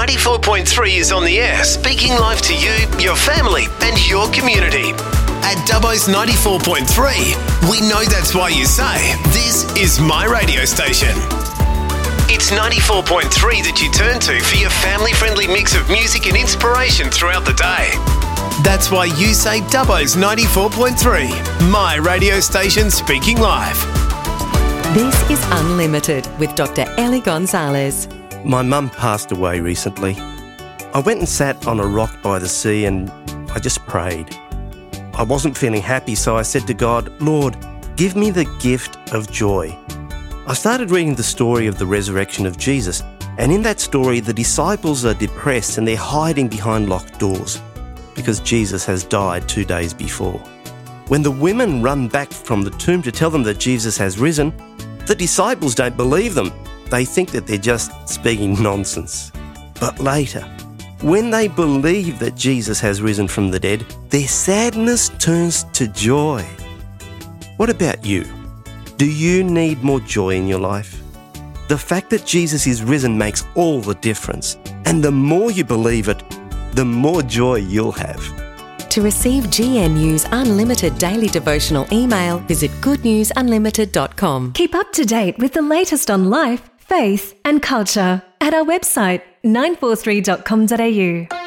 94.3 is on the air, speaking live to you, your family and your community. At Dubbo's 94.3, we know that's why you say, this is my radio station. It's 94.3 that you turn to for your family-friendly mix of music and inspiration throughout the day. That's why you say Dubbo's 94.3, my radio station speaking live. This is Unlimited with Dr. Ellie Gonzalez. My mum passed away recently. I went and sat on a rock by the sea and I just prayed. I wasn't feeling happy, so I said to God, Lord, give me the gift of joy. I started reading the story of the resurrection of Jesus, and in that story, the disciples are depressed and they're hiding behind locked doors because Jesus has died 2 days before. When the women run back from the tomb to tell them that Jesus has risen, the disciples don't believe them. They think that they're just speaking nonsense. But later, when they believe that Jesus has risen from the dead, their sadness turns to joy. What about you? Do you need more joy in your life? The fact that Jesus is risen makes all the difference. And the more you believe it, the more joy you'll have. To receive GNU's Unlimited Daily Devotional email, visit goodnewsunlimited.com. Keep up to date with the latest on life, faith and culture at our website 943.com.au.